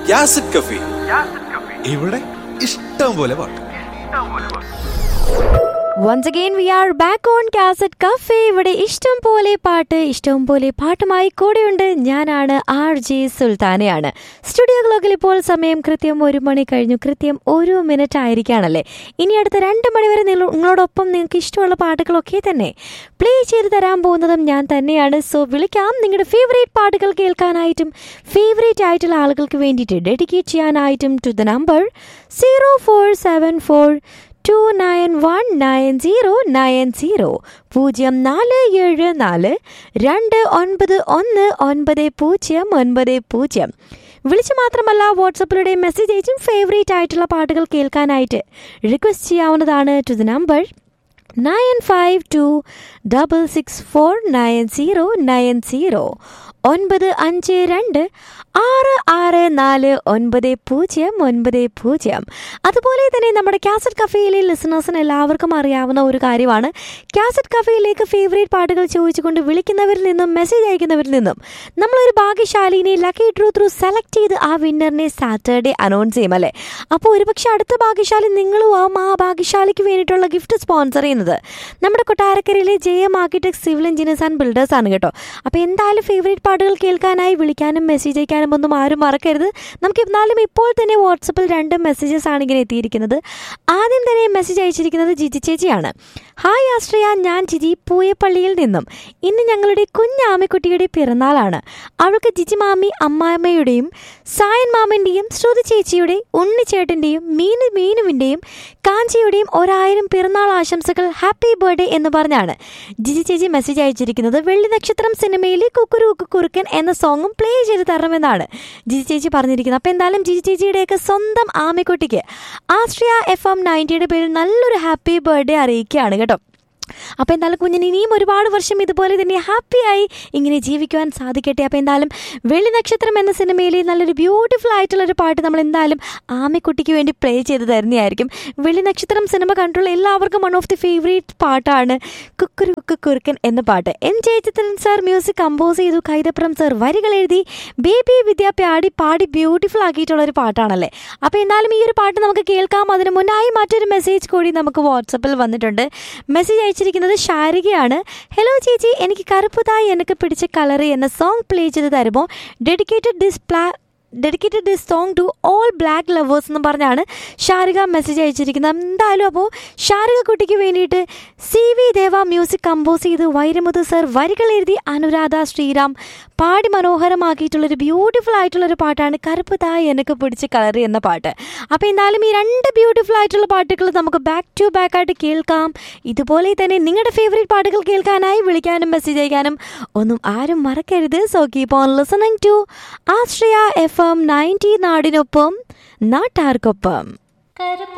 യാസിഡ് കഫി. ഇവിടെ ഇഷ്ടം പോലെ പാട്ട്. Once again we are back on Cassette Cafe. ഇവിടെ ഇഷ്ടം പോലെ പാട്ടുമായി കൂടെയുണ്ട്. ഞാനാണ് RJ സുൽത്താനയാണ്. സ്റ്റുഡിയോ ക്ലോക്കിൽ ഇപ്പോൾ സമയം കൃത്യം 1 മണി കഴിഞ്ഞു. കൃത്യം 1 മിനിറ്റ് ആയിരിക്കുകയാണല്ലേ. ഇനി അടുത്ത 2 മണി വരെ നിങ്ങളോടൊപ്പം നിങ്ങൾക്ക് ഇഷ്ടമുള്ള പാട്ടുകളൊക്കെ തന്നെ പ്ലേ ചെയ്ത് തരാൻ പോകുന്നതും ഞാൻ തന്നെയാണ്. സോ വിളിക്കാം, നിങ്ങളുടെ ഫേവറേറ്റ് പാട്ടുകൾ കേൾക്കാനായിട്ടും ഫേവറേറ്റ് ആയിട്ടുള്ള ആളുകൾക്ക് വേണ്ടിയിട്ട് ഡെഡിക്കേറ്റ് ചെയ്യാനായിട്ടും ടു ദ നമ്പർ 0474 2919090 0474 2919090. വിളിച്ച് മാത്രമല്ല വാട്സപ്പിലൂടെ മെസ്സേജ് അയച്ചും ഫേവറേറ്റ് ആയിട്ടുള്ള പാട്ടുകൾ കേൾക്കാനായിട്ട് റിക്വസ്റ്റ് ചെയ്യാവുന്നതാണ് ടു ദ നമ്പർ 9526649090 952-664-9090. അതുപോലെ തന്നെ നമ്മുടെ കാസറ്റ് കഫേയിലെ ലിസണേഴ്സിന് എല്ലാവർക്കും അറിയാവുന്ന ഒരു കാര്യമാണ്, കാസറ്റ് കഫേയിലേക്ക് ഫേവറേറ്റ് പാട്ടുകൾ ചോദിച്ചുകൊണ്ട് വിളിക്കുന്നവരിൽ നിന്നും മെസ്സേജ് അയക്കുന്നവരിൽ നിന്നും നമ്മളൊരു ഭാഗ്യശാലിനെ ലക്കി ഡ്രൂ ത്രൂ സെലക്ട് ചെയ്ത് ആ വിന്നറിനെ സാറ്റർഡേ അനൗൺസ് ചെയ്യും അല്ലേ. അപ്പോൾ ഒരുപക്ഷെ അടുത്ത ഭാഗ്യശാലി നിങ്ങളും ആവും ആ ഭാഗ്യശാലിക്ക് വേണ്ടിയിട്ടുള്ള ഗിഫ്റ്റ് സ്പോൺസർ ചെയ്യുന്നത് നമ്മുടെ കൊട്ടാരക്കരയിലെ JM architect civil engineers and builders ആണ് കേട്ടോ. അപ്പോൾ എന്തായാലും ഫേവറേറ്റ് പാട്ടുകൾ കേൾക്കാനായി വിളിക്കാനും മെസ്സേജ് അയക്കാനും ഒന്നും ആരും മറക്കരുത്. നമുക്ക് എന്നാലും ഇപ്പോൾ തന്നെ വാട്സപ്പിൽ 2 മെസ്സേജസ് ആണ് ഇങ്ങനെ എത്തിയിരിക്കുന്നത്. ആദ്യം തന്നെ മെസ്സേജ് അയച്ചിരിക്കുന്നത് ജിജി ചേച്ചിയാണ്. ഹായ് ആശ്രയ, ഞാൻ ജിജി പൂയപ്പള്ളിയിൽ നിന്നും. ഇന്ന് ഞങ്ങളുടെ കുഞ്ഞാമിക്കുട്ടിയുടെ പിറന്നാളാണ്. അവൾക്ക് ജിജി മാമി അമ്മാമ്മയുടെയും സായൻ മാമൻ്റെയും ശ്രുതി ചേച്ചിയുടെ ഉണ്ണിച്ചേട്ടൻ്റെയും മീനുവിൻ്റെയും കാഞ്ചിയുടെയും 1000 പിറന്നാൾ ആശംസകൾ, ഹാപ്പി ബർത്ത്ഡേ എന്ന് പറഞ്ഞാണ് ജിജി ചേച്ചി മെസ്സേജ് അയച്ചിരിക്കുന്നത്. വെള്ളി നക്ഷത്രം സിനിമയിലെ കുക്കുരു കുറുക്കൻ എന്ന സോങ്ങും പ്ലേ ചെയ്ത് തരണമെന്നാണ് ജിജി ചേച്ചി പറഞ്ഞിരിക്കുന്നത്. അപ്പോൾ എന്തായാലും ജിജി ചേച്ചിയുടെയൊക്കെ സ്വന്തം ആമിക്കുട്ടിക്ക് ആശ്രയ FM 90യുടെ പേരിൽ നല്ലൊരു ഹാപ്പി ബർത്ത്ഡേ അറിയിക്കുകയാണ് കേട്ടോ. അപ്പോൾ എന്തായാലും കുഞ്ഞിന് ഇനിയും ഒരുപാട് വർഷം ഇതുപോലെ തന്നെ ഹാപ്പിയായി ഇങ്ങനെ ജീവിക്കുവാൻ സാധിക്കട്ടെ. അപ്പോൾ എന്തായാലും വെള്ളി നക്ഷത്രം എന്ന സിനിമയിലെ നല്ലൊരു ബ്യൂട്ടിഫുൾ ആയിട്ടുള്ളൊരു പാട്ട് നമ്മൾ എന്തായാലും ആമിക്കുട്ടിക്ക് വേണ്ടി പ്ലേ ചെയ്ത് തരുന്നതായിരിക്കും. വെള്ളി നക്ഷത്രം സിനിമ കണ്ടുള്ള എല്ലാവർക്കും വൺ ഓഫ് ദി ഫേവറേറ്റ് പാട്ടാണ് കുക്കുരു കുറുക്കൻ എന്ന പാട്ട്. ജയചന്ദ്രൻ സാർ മ്യൂസിക് കമ്പോസ് ചെയ്തു, കൈതപ്രം സാർ വരികൾ എഴുതി, ബേബി വിദ്യ പാടി ബ്യൂട്ടിഫുൾ ആക്കിയിട്ടുള്ളൊരു പാട്ടാണല്ലേ. അപ്പോൾ എന്തായാലും ഈ ഒരു പാട്ട് നമുക്ക് കേൾക്കാം. അതിന് മുന്നായി മറ്റൊരു മെസ്സേജ് കൂടി നമുക്ക് വാട്സപ്പിൽ വന്നിട്ടുണ്ട്. മെസ്സേജ് അയച്ചിരിക്കുന്നത് ഷാരികയാണ്. ഹലോ ചേച്ചി, എനിക്ക് കറുപ്പുതായി എനിക്ക് പിടിച്ച കളറ് എന്ന സോങ് പ്ലേ ചെയ്ത് തരുമോ? Dedicated this song to all black lovers എന്ന് പറഞ്ഞാണ് ഷാരിക മെസ്സേജ് അയച്ചിരിക്കുന്നത്. എന്തായാലും അപ്പോൾ ഷാരിക കുട്ടിക്ക് വേണ്ടിയിട്ട് CV ദേവ മ്യൂസിക് കമ്പോസ് ചെയ്ത് വൈരമുതു സർ വരികൾ എഴുതി അനുരാധ ശ്രീറാം പാടി മനോഹരമാക്കിയിട്ടുള്ളൊരു ബ്യൂട്ടിഫുൾ ആയിട്ടുള്ളൊരു പാട്ടാണ് കറുപ്പ് തായ് എനിക്ക് പിടിച്ച കളറ് എന്ന പാട്ട്. അപ്പോൾ എന്തായാലും ഈ 2 ബ്യൂട്ടിഫുൾ ആയിട്ടുള്ള പാട്ടുകൾ നമുക്ക് ബാക്ക് ടു ബാക്ക് ആയിട്ട് കേൾക്കാം. ഇതുപോലെ തന്നെ നിങ്ങളുടെ ഫേവറേറ്റ് പാട്ടുകൾ കേൾക്കാനായി വിളിക്കാനും മെസ്സേജ് അയക്കാനും ഒന്നും ആരും മറക്കരുത്. So keep on listening to Ashraya FM 90 നാടിനൊപ്പം നാട്ടാർക്കൊപ്പം.